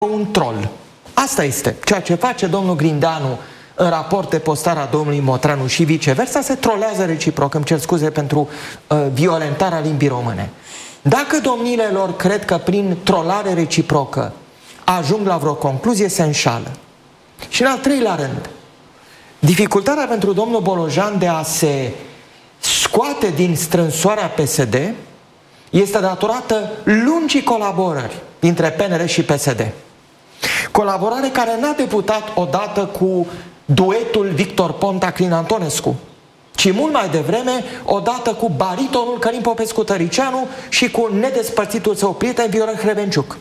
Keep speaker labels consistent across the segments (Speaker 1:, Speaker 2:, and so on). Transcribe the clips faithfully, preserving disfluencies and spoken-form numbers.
Speaker 1: un troll. Asta este ceea ce face domnul Grindeanu în raport de postarea domnului Motreanu și viceversa, se trolează reciproc. Îmi cer scuze pentru uh, violentarea limbii române. Dacă domniile lor cred că prin trolare reciprocă ajung la vreo concluzie, se înșală. Și în al treilea rând, dificultatea pentru domnul Bolojan de a se scoate din strânsoarea P S D este datorată lungii colaborări dintre P N L și P S D. Colaborare care n-a debutat odată cu duetul Victor Ponta-Crin Antonescu, ci mult mai devreme odată cu baritonul Călin Popescu-Tăricianu și cu nedespărțitul său prieten Viorel Hrebenciuc.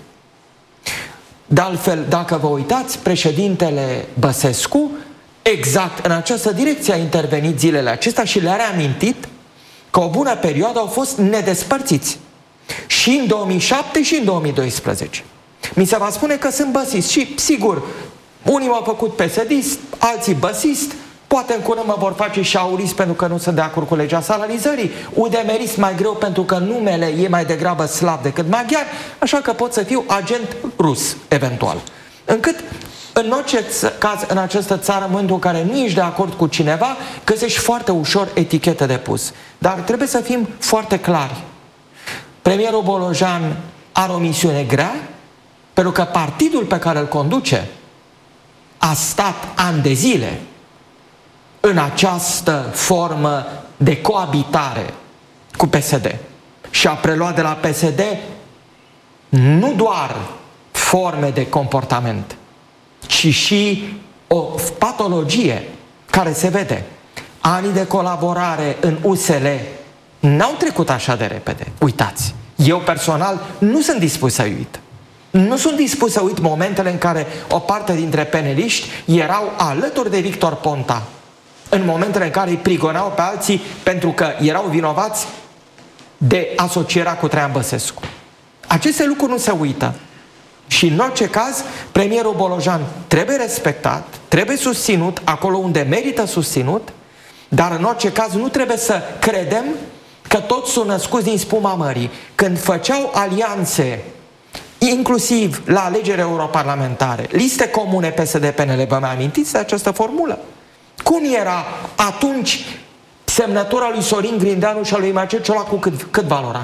Speaker 1: De altfel, dacă vă uitați, președintele Băsescu exact în această direcție a intervenit zilele acestea și le-a reamintit că o bună perioadă au fost nedespărțiți. Și în două mii șapte și în două mii doisprezece. Mi se va spune că sunt băsist și, sigur, unii m-au făcut P S D-ist, alții băsist, poate în curând mă vor face și aurist pentru că nu sunt de acord cu legea salarizării, udemerist mai greu pentru că numele e mai degrabă slav decât maghiar, așa că pot să fiu agent rus, eventual. Încât, în orice caz, în această țară, în momentul în care nu ești de acord cu cineva, găsești foarte ușor etichete de pus. Dar trebuie să fim foarte clari. Premierul Bolojan are o misiune grea, pentru că partidul pe care îl conduce a stat ani de zile în această formă de coabitare cu P S D și a preluat de la P S D nu doar forme de comportament, ci și o patologie care se vede. Anii de colaborare în U S L n-au trecut așa de repede. Uitați, eu personal nu sunt dispus să uit. Nu sunt dispus să uit momentele în care o parte dintre peneliști erau alături de Victor Ponta, în momentele în care îi prigoneau pe alții pentru că erau vinovați de asocierea cu Traian Băsescu. Aceste lucruri nu se uită. Și în orice caz, premierul Bolojan trebuie respectat, trebuie susținut acolo unde merită susținut, dar în orice caz nu trebuie să credem că toți sunt născuți din spuma mării. Când făceau alianțe, inclusiv la alegeri europarlamentare, liste comune P S D-P N L, vă mai amintiți de această formulă? Cum era atunci semnătura lui Sorin Grindeanu și a lui Marcel Ciolacu, cât, cât valora?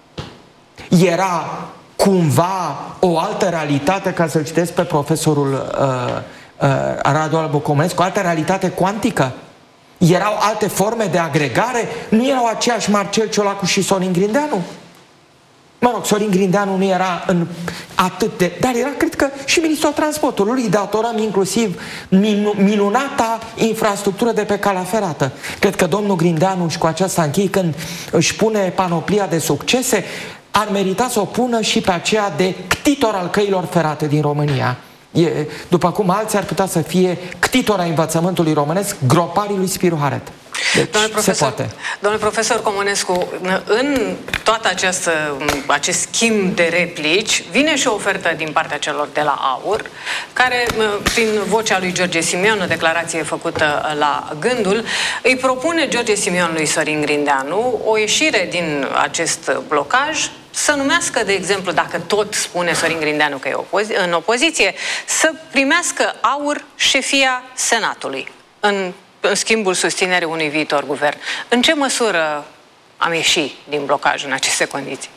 Speaker 1: Era cumva o altă realitate, ca să-l citesc pe profesorul uh, uh, Radu Albu Comănescu, o altă realitate cuantică? Erau alte forme de agregare? Nu erau aceiași Marcel Ciolacu și Sorin Grindeanu? Mă rog, Sorin Grindeanu nu era în atât de... Dar era, cred că, și ministrul transportului. Îi datorăm inclusiv minu, minunata infrastructură de pe calea ferată. Cred că domnul Grindeanu, și cu aceasta închei, când își pune panoplia de succese, ar merita să o pună și pe aceea de ctitor al căilor ferate din România. E, după cum alții ar putea să fie ctitor a învățământului românesc, groparii lui Spiru Haret. Deci, domnule profesor, se poate.
Speaker 2: Domnule profesor Comănescu, în toată această, acest schimb de replici, vine și o ofertă din partea celor de la AUR, care, prin vocea lui George Simion, o declarație făcută la Gândul, îi propune George Simion lui Sorin Grindeanu o ieșire din acest blocaj, să numească, de exemplu, dacă tot spune Sorin Grindeanu că e opozi în opoziție, să primească AUR șefia Senatului în în schimbul susținerii unui viitor guvern. În ce măsură am ieșit din blocaj în aceste condiții?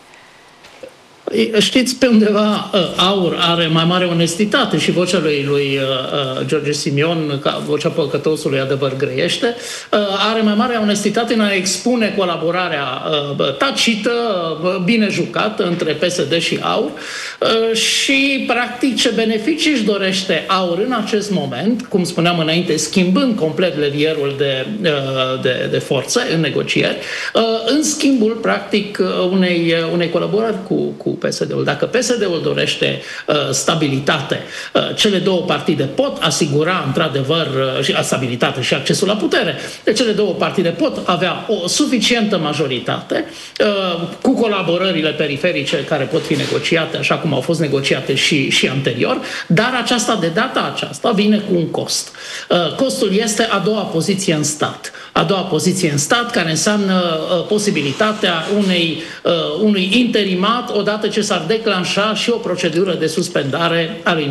Speaker 3: Știți, pe undeva AUR are mai mare onestitate și vocea lui, lui uh, George Simion, ca vocea păcătosului adevăr greiește, uh, are mai mare onestitate în a expune colaborarea uh, tacită, uh, bine jucată între P S D și AUR uh, și, practic, ce beneficii își dorește AUR în acest moment, cum spuneam înainte, schimbând complet levierul de, uh, de, de forțe în negocieri, uh, în schimbul, practic, unei, unei colaborări cu, cu P S D-ul. Dacă P S D-ul dorește uh, stabilitate, uh, cele două partide pot asigura într-adevăr uh, stabilitate și accesul la putere. Deci cele două partide pot avea o suficientă majoritate uh, cu colaborările periferice care pot fi negociate, așa cum au fost negociate și, și anterior, dar aceasta de data aceasta vine cu un cost. Uh, costul este a doua poziție în stat. a doua poziție în stat, care înseamnă uh, posibilitatea unei, uh, unui interimat odată ce s-ar declanșa și o procedură de suspendare a lui